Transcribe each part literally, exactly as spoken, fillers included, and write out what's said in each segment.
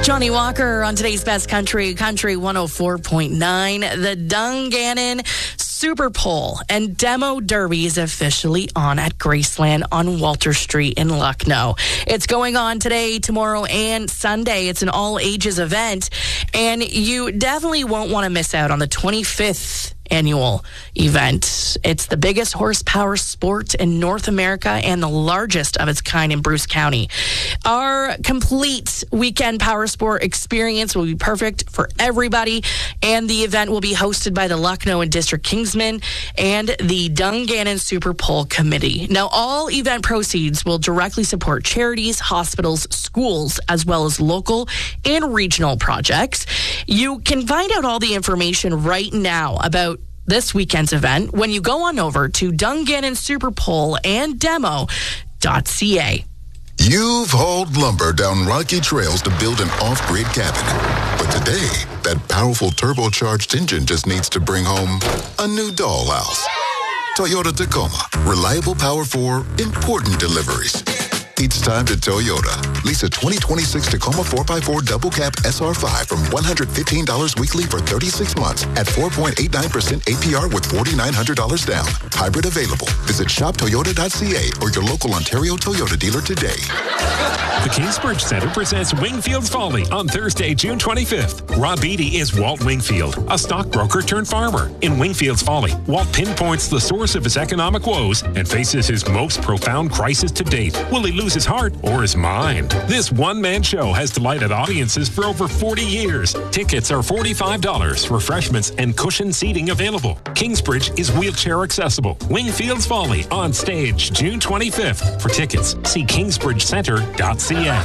Johnny Walker on today's Best Country, Country one oh four point nine. The Dungannon Super Pole and Demo Derby is officially on at Graceland on Walter Street in Lucknow. It's going on today, tomorrow, and Sunday. It's an all-ages event, and you definitely won't want to miss out on the twenty-fifth annual event. It's the biggest horsepower sport in North America and the largest of its kind in Bruce County. Our complete weekend power sport experience will be perfect for everybody, and the event will be hosted by the Lucknow and District Kingsmen and the Dungannon Super Pole Committee. Now, all event proceeds will directly support charities, hospitals, schools, as well as local and regional projects. You can find out all the information right now about this weekend's event when you go on over to Dungannon Super Pole and Demo dot c a. You've hauled lumber down rocky trails to build an off-grid cabin. But today, that powerful turbocharged engine just needs to bring home a new dollhouse. Toyota Tacoma. Reliable power for important deliveries. It's time to Toyota. Lease a twenty twenty-six Tacoma four by four Double Cab S R five from one hundred fifteen dollars weekly for thirty-six months at four point eight nine percent A P R with four thousand nine hundred dollars down. Hybrid available. Visit shop toyota dot c a or your local Ontario Toyota dealer today. The Kingsbridge Centre presents Wingfield's Folly on Thursday, June twenty-fifth. Rob Beatty is Walt Wingfield, a stockbroker turned farmer. In Wingfield's Folly, Walt pinpoints the source of his economic woes and faces his most profound crisis to date. Will he lose his heart or his mind? This one-man show has delighted audiences for over forty years. Tickets are forty-five dollars. Refreshments and cushioned seating available. Kingsbridge is wheelchair accessible. Wingfield's Folly on stage June twenty-fifth. For tickets, see kingsbridge center dot c a.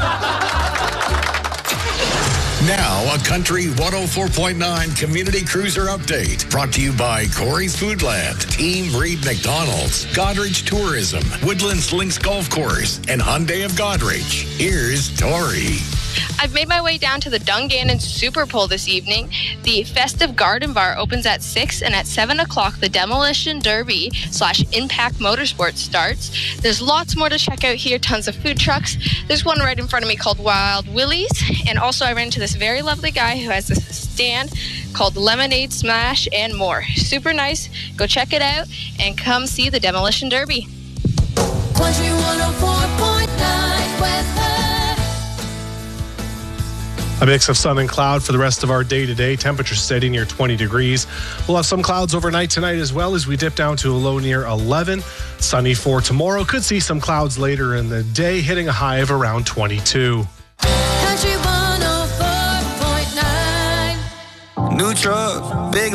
Now, a Country one oh four point nine Community Cruiser Update. Brought to you by Corey's Foodland, Team Reed McDonald's, Godrich Tourism, Woodlands Links Golf Course, and Hyundai of Godrich. Here's Tori. I've made my way down to the Dungannon Super Pole this evening. The Festive Garden Bar opens at six, and at seven o'clock, the Demolition Derby slash Impact Motorsports starts. There's lots more to check out here, tons of food trucks. There's one right in front of me called Wild Willie's, and also I ran into this very lovely guy who has this stand called Lemonade Smash and more. Super nice. Go check it out and come see the Demolition Derby. Country one oh four point nine weather. A mix of sun and cloud for the rest of our day today. Temperature steady near twenty degrees. We'll have some clouds overnight tonight as well as we dip down to a low near eleven. Sunny for tomorrow. Could see some clouds later in the day, hitting a high of around twenty-two. Country one oh four point nine. New truck, big